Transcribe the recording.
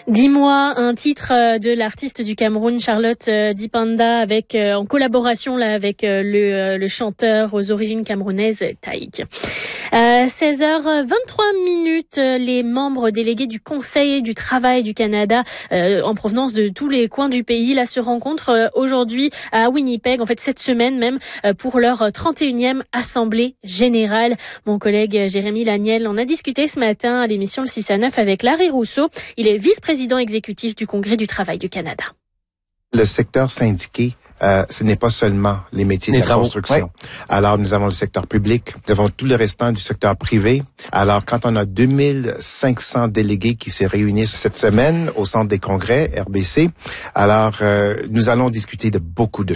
Dis-moi un titre de l'artiste du Cameroun, Charlotte Dipanda, avec en collaboration là avec le chanteur aux origines camerounaises Taïk. 16h23, les membres délégués du Conseil du travail du Canada en provenance de tous les coins du pays là se rencontrent aujourd'hui à Winnipeg, en fait cette semaine même, pour leur 31e assemblée générale. Mon collègue Jérémy Laniel en a discuté ce matin à l'émission Le 6 à 9 avec Larry Rousseau. Il est vice-président exécutif du Congrès du travail du Canada. Le secteur syndiqué, ce n'est pas seulement les métiers de la construction. Ouais. Alors, nous avons le secteur public, nous avons tout le restant du secteur privé. Alors, quand on a 2500 délégués qui se réunissent cette semaine au Centre des congrès, RBC, alors nous allons discuter de beaucoup de